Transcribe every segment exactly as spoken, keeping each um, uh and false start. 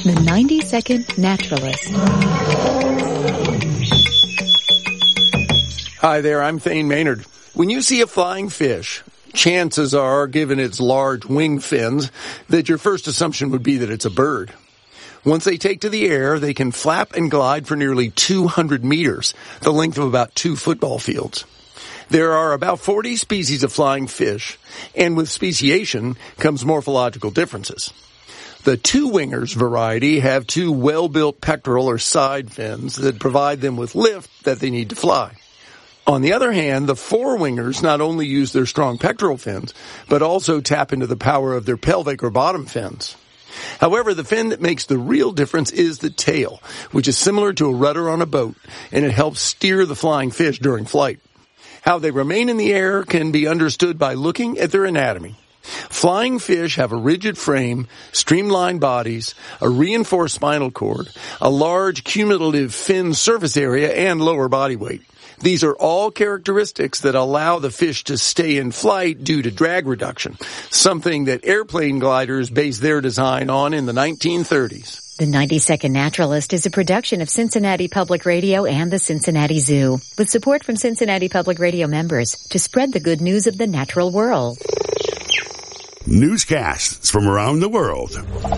The ninety second Naturalist. Hi there, I'm Thane Maynard. When you see a flying fish, chances are, given its large wing fins, that your first assumption would be that it's a bird. Once they take to the air, they can flap and glide for nearly two hundred meters, the length of about two football fields. There are about forty species of flying fish, and with speciation comes morphological differences. The two-wingers variety have two well-built pectoral or side fins that provide them with lift that they need to fly. On the other hand, the four-wingers not only use their strong pectoral fins, but also tap into the power of their pelvic or bottom fins. However, the fin that makes the real difference is the tail, which is similar to a rudder on a boat, and it helps steer the flying fish during flight. How they remain in the air can be understood by looking at their anatomy. Flying fish have a rigid frame, streamlined bodies, a reinforced spinal cord, a large cumulative fin surface area, and lower body weight. These are all characteristics that allow the fish to stay in flight due to drag reduction, something that airplane gliders based their design on in the nineteen thirties. The ninety second Naturalist is a production of Cincinnati Public Radio and the Cincinnati Zoo, with support from Cincinnati Public Radio members to spread the good news of the natural world. Newscasts from around the world.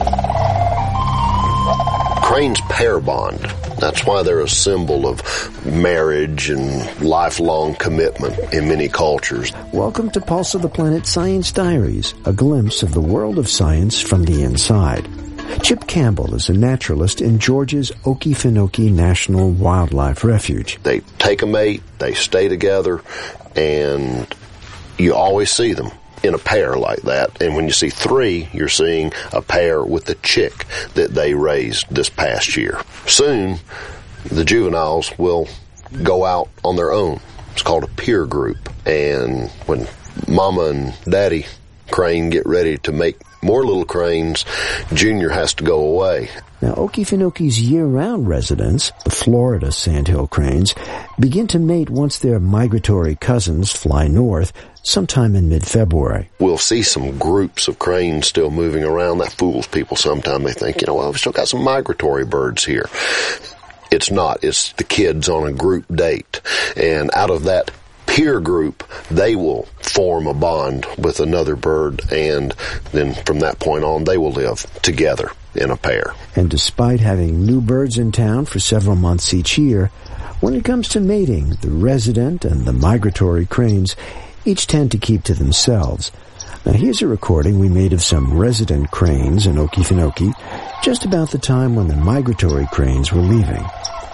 Cranes pair bond. That's why they're a symbol of marriage and lifelong commitment in many cultures. Welcome to Pulse of the Planet Science Diaries, a glimpse of the world of science from the inside. Chip Campbell is a naturalist in Georgia's Okefenokee National Wildlife Refuge. They take a mate, they stay together, and you always see them in a pair like that. And when you see three, you're seeing a pair with the chick that they raised this past year. Soon, the juveniles will go out on their own. It's called a peer group. And when mama and daddy crane get ready to make more little cranes, Junior has to go away. Now, Okefenokee's year-round residents, the Florida sandhill cranes, begin to mate once their migratory cousins fly north sometime in mid-February. We'll see some groups of cranes still moving around. That fools people sometimes. They think, you know, well, we've still got some migratory birds here. It's not. It's the kids on a group date. And out of that peer group, they will form a bond with another bird, and then from that point on, they will live together in a pair. And despite having new birds in town for several months each year, when it comes to mating, the resident and the migratory cranes each tend to keep to themselves. Now, here's a recording we made of some resident cranes in Okefenokee just about the time when the migratory cranes were leaving.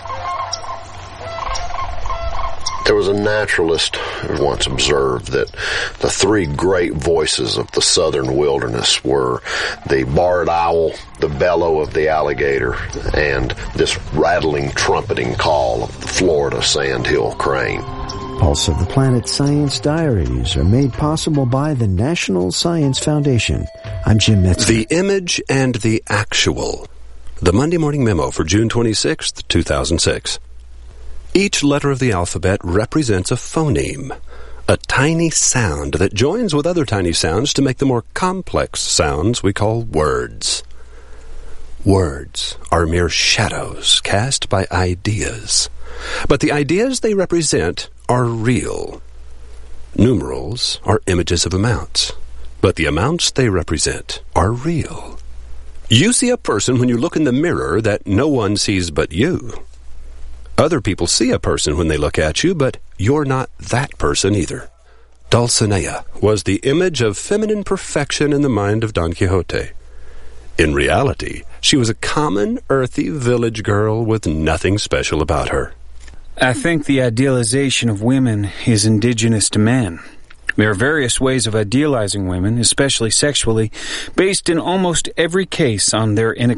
There was a naturalist who once observed that the three great voices of the southern wilderness were the barred owl, the bellow of the alligator, and this rattling, trumpeting call of the Florida sandhill crane. Pulse of the Planet Science Diaries are made possible by the National Science Foundation. I'm Jim Metzger. The Image and the Actual. The Monday Morning Memo for June twenty-sixth, two thousand six. Each letter of the alphabet represents a phoneme, a tiny sound that joins with other tiny sounds to make the more complex sounds we call words. Words are mere shadows cast by ideas, but the ideas they represent are real. Numerals are images of amounts, but the amounts they represent are real. You see a person when you look in the mirror that no one sees but you. Other people see a person when they look at you, but you're not that person either. Dulcinea was the image of feminine perfection in the mind of Don Quixote. In reality, she was a common, earthy village girl with nothing special about her. I think the idealization of women is indigenous to men. There are various ways of idealizing women, especially sexually, based in almost every case on their inexperience.